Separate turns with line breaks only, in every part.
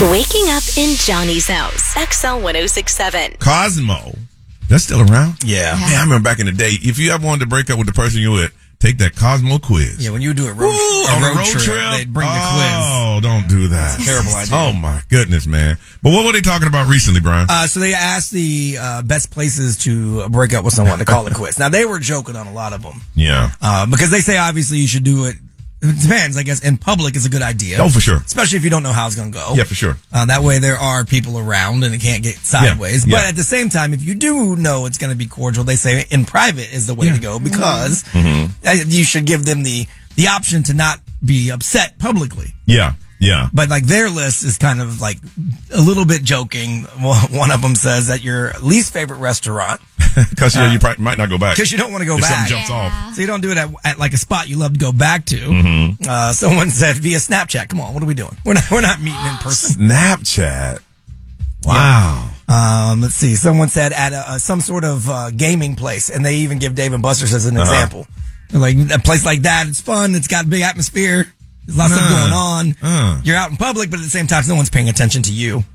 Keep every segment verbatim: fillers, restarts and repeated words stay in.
Waking up in Johnny's house. X L one oh six point seven.
Cosmo. That's still around?
Yeah.
Yeah, I remember back in the day, if you ever wanted to break up with the person you were with, take that Cosmo quiz.
Yeah, when you do a road,
Ooh,
a
on
road,
a road
trip,
trip,
they'd bring the
Oh, don't do that.
quiz. Terrible idea.
Oh, my goodness, man. But what were they talking about recently, Brian?
Uh, so they asked the uh, best places to break up with someone to call a quiz. Now, they were joking on a lot of them.
Yeah.
Uh, because they say obviously you should do it. It depends, I guess. In public is a good idea.
Oh, for sure.
Especially if you don't know how it's going to go.
Yeah, for sure.
Uh, that way there are people around and it can't get sideways.
Yeah.
But
Yeah.
at the same time, if you do know it's going to be cordial, they say in private is the way to go because
Mm-hmm.
uh, you should give them the, the option to not be upset publicly.
Yeah, yeah.
But like their list is kind of like a little bit joking. Well, one of them says that your least favorite restaurant
Because yeah, you probably might not go back.
because you don't want to go
if
back.
something jumps off.
So you don't do it at, at like a spot you love to go back to.
Mm-hmm.
Uh, someone said via Snapchat. Come on, what are we doing? We're not we're not meeting in person.
Snapchat. Wow.
Um, let's see. Someone said at a, a, some sort of uh, gaming place, and they even give Dave and Buster's as an
Uh-huh.
example. They're like a place like that, it's fun. It's got a big atmosphere. There's lots of stuff
Uh,
going on.
uh.
You're out in public, but at the same time, no one's paying attention to you.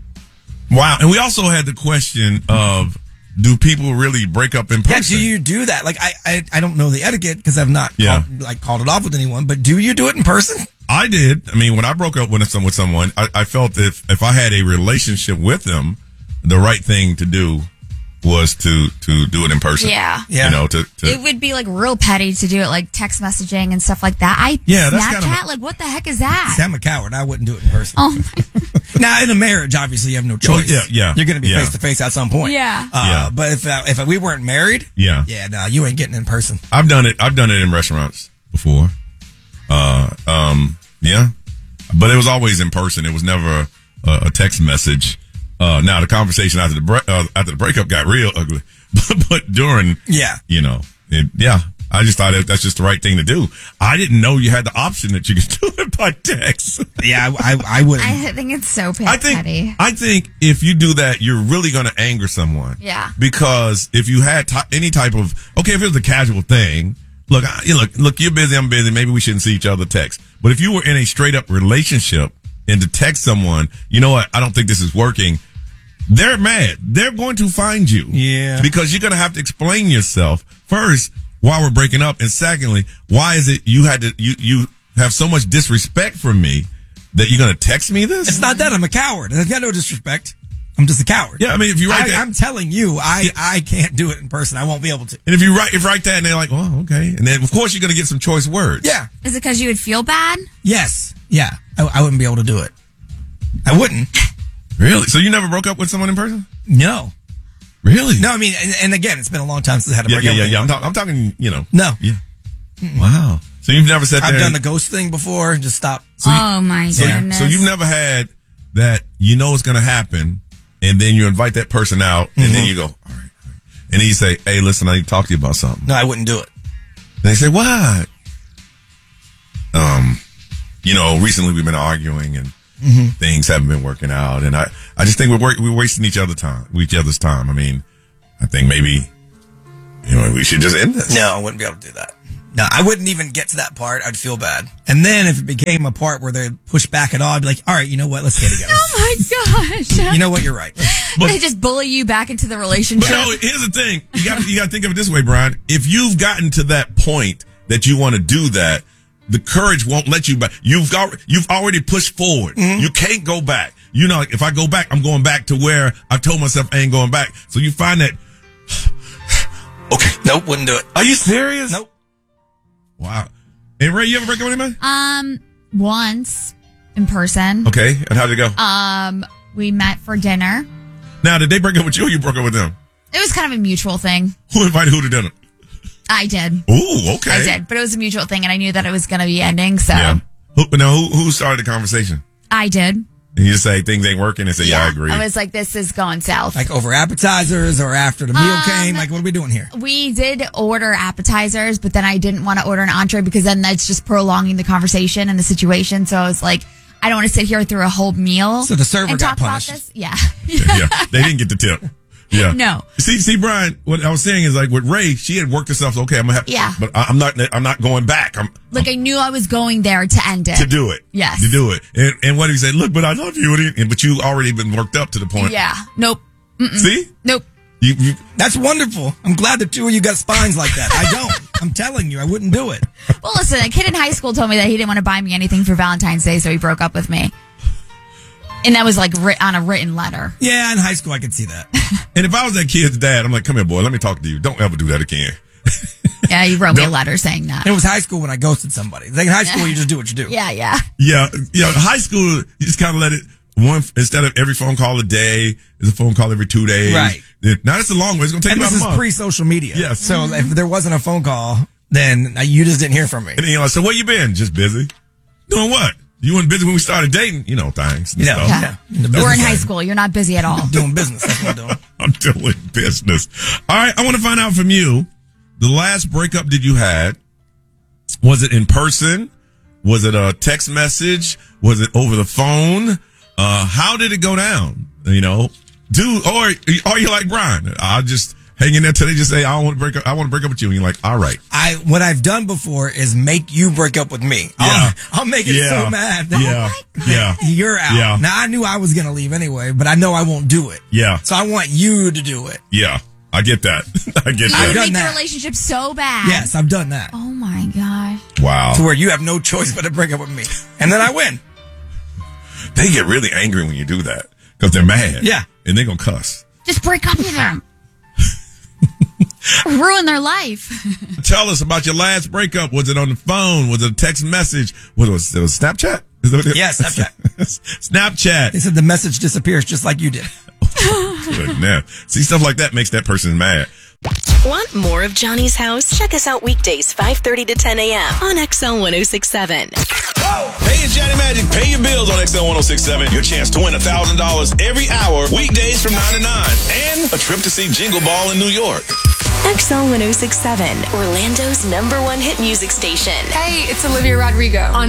Wow. And we also had the question of, do people really break up in
Yeah,
person?
do you do that? Like, I, I, I don't know the etiquette because I've not
Yeah.
called, like called it off with anyone. But do you do it in person?
I did. I mean, when I broke up with some with someone, I, I felt if if I had a relationship with them, the right thing to do was to to do it in person.
Yeah.
Yeah.
You know, to, to
It would be like real petty to do it like text messaging and stuff like that. I
Yeah, that's
Snapchat,
kind of a-
like what the heck is that?
See, I'm a coward. I wouldn't do it in person.
Oh my
Now, in a marriage, obviously, you have no choice.
yeah, yeah.
You're going to be
Yeah.
face to face at some point.
Yeah.
Uh,
Yeah.
But if uh, if we weren't married,
yeah.
yeah, no, you ain't getting in person.
I've done it. I've done it in restaurants before. Uh, um, yeah, but it was always in person. It was never a, a text message. Uh, now the conversation after the bre- uh, after the breakup got real ugly, but, but during,
Yeah.
you know, it, yeah, I just thought that that's just the right thing to do. I didn't know you had the option that you could do it by text.
Yeah, I, I, I wouldn't.
I think it's so pe-
I think
petty.
I think if you do that, you're really going to anger someone.
Yeah.
Because if you had t- any type of okay, if it was a casual thing, look, I, you look, look, you're busy, I'm busy. Maybe we shouldn't see each other text. But if you were in a straight up relationship and to text someone, you know what? I don't think this is working. They're mad. They're going to find you.
Yeah.
Because you're going to have to explain yourself first why we're breaking up, and secondly, why is it you had to you you have so much disrespect for me that you're going to text me this?
It's not that I'm a coward. I've got no disrespect. I'm just a coward.
Yeah, I mean, if you write
I,
that,
I'm telling you, I, I can't do it in person. I won't be able to.
and if you write if you write that, and they're like, "Oh, okay," and then of course you're going to get some choice words.
Yeah.
Is it because you would feel bad?
Yes. Yeah. I, I wouldn't be able to do it. I wouldn't.
Really? So you never broke up with someone in person?
No.
Really?
No, I mean, and, and again, it's been a long time since I had a
Yeah,
break
yeah,
up
yeah,
with
yeah. I'm,
anyone.
talk, I'm talking. You know.
No.
Yeah. Wow. So you've never sat there.
I've done the
and-
ghost thing before and just stop.
So you-
Oh my
so,
goodness.
so you've never had that. You know it's going to happen, and then you invite that person out, and then you go, all right, all right. And then you say, "Hey, listen, I need to talk to you about something."
No, I wouldn't do it.
And they say, "What?" Um, you know, recently we've been arguing and things haven't been working out, and I, I just think we're work, we're wasting each other time, each other's time. I mean, I think maybe, you know, we should just end this.
No, I wouldn't be able to do that. No, I wouldn't even get to that part. I'd feel bad. And then if it became a part where they push back at all, I'd be like, all right, you know what? Let's get together.
Oh my gosh.
You know what? You're right.
But-
They just bully you back into the
But
relationship.
no, here's the thing: you got you got to think of it this way, Brian. If you've gotten to that point that you want to do that, the courage won't let you back. You've got you've already pushed forward. You can't go back. You know, if I go back, I'm going back to where I've told myself I ain't going back. So you find that. Okay.
Nope, wouldn't do it.
Are you serious?
Nope.
Wow. And Ray, you ever break up with anybody?
Um, once in person.
Okay. And how'd it go?
Um, we met for dinner.
Now, did they break up with you or you broke up with them?
It was kind of a mutual thing.
Who invited who to dinner?
I did.
Ooh, okay.
I did, but it was a mutual thing, and I knew that it was going to be ending, so
Yeah. Who, now, who, who started the conversation?
I did.
And you just say things ain't working and say, yeah, I agree.
I was like, this is going south.
Like over appetizers or after the meal
Um,
came? Like, what are we doing here?
We did order appetizers, but then I didn't want to order an entree because then that's just prolonging the conversation and the situation. So I was like, I don't want to sit here through a whole meal.
So the server
and
got
talk about
punished.
this. Yeah.
yeah, they didn't get the tip. Yeah.
No.
See, see, Brian, what I was saying is like with Ray, she had worked herself. Okay, I'm gonna have,
Yeah.
but I, I'm not, I'm not going back. I'm
Like, I knew I was going there to end it.
to do it.
Yes.
To do it. And, and what he said, look, but I love you. And, and- but you already been worked up to the point.
Yeah. Nope. Mm-mm.
See?
Nope.
You, you,
That's wonderful. I'm glad the two of you got spines like that. I don't. I'm telling you, I wouldn't do it.
Well, listen, a kid in high school told me that he didn't want to buy me anything for Valentine's Day, so he broke up with me. And that was like writ- on a written letter.
Yeah, in high school, I could see that.
and if I was that kid's dad, I'm like, come here, boy, let me talk to you. Don't ever do that again.
Yeah, he wrote me a
No.
letter saying that.
It was high school when I ghosted somebody. Like in high school, you just do what you do.
Yeah, yeah.
Yeah. Yeah. High school, you just kind of let it one, instead of every phone call a day, there's a phone call every two days.
Right.
Now that's a long way. It's going to take
And
about
this
a
is
month.
pre-social media.
Yes.
So if there wasn't a phone call, then uh, you just didn't hear from me.
And then you're like, so where you been? Just busy? Doing what? You weren't busy when we started dating? You know, things. and
You know,
stuff.
yeah. In the
We're in
business
high
side.
school. You're not busy at all.
Doing business. That's what I'm doing.
I'm doing business. All right. I want to find out from you. The last breakup that you had, was it in person? Was it a text message? Was it over the phone? Uh, how did it go down? You know, do, or are you like Brian? I'll just hang in there till they just say, I don't want to break up. I want to break up with you. And you're like, all right.
I what I've done before is make you break up with me. I'll,
Yeah.
I'll make it
Yeah.
so mad that
Yeah. Yeah.
you're out.
Yeah.
Now I knew I was gonna leave anyway, but I know I won't do it.
Yeah.
So I want you to do it.
Yeah. I get that. I get
I
I've
would
that.
done
make the
that.
relationship so bad.
Yes, I've done that.
Oh my gosh.
Wow.
To where you have no choice but to break up with me, and then I win.
They get really angry when you do that because they're mad.
Yeah.
And they're going to cuss.
Just break up with them. Ruin their life.
Tell us about your last breakup. Was it on the phone? Was it a text message? What was it? Was Snapchat? Is that what it-
Yeah, Snapchat.
Snapchat.
They said the message disappears just like you did.
Good man. See, stuff like that makes that person mad.
Want more of Johnny's House? Check us out weekdays five thirty to ten a.m. on X L one oh six seven.
Hey, it's Johnny Magic. Pay your bills on X L one oh six seven. Your chance to win one thousand dollars every hour, weekdays from nine to nine. And a trip to see Jingle Ball in New York.
X L one oh six seven, Orlando's number one hit music station.
Hey, it's Olivia Rodrigo on